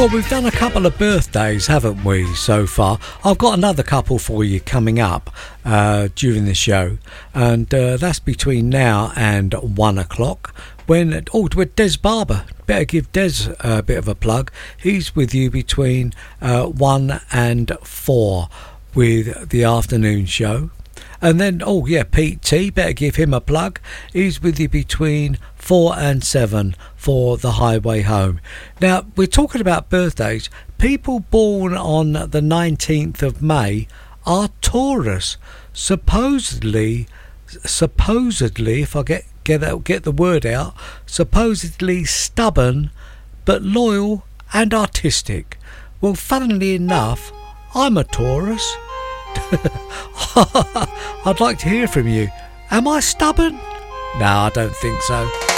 Well, we've done a couple of birthdays, haven't we, so far? I've got another couple for you coming up during the show, and that's between now and 1 o'clock. With Des Barber. Better give Des a bit of a plug. He's with you between 1 and 4 with the afternoon show. And then, Pete T, better give him a plug. He's with you between 4 and 7 for the highway home. Now, we're talking about birthdays. People born on the 19th of May are Taurus. Supposedly, if I get the word out, supposedly stubborn, but loyal and artistic. Well, funnily enough, I'm a Taurus. I'd like to hear from you. Am I stubborn? No, I don't think so.